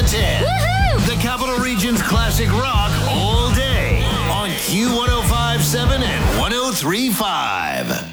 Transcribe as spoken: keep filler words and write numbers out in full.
ten. Woohoo! The Capital Region's classic rock all day on Q one oh five point seven and one oh three point five.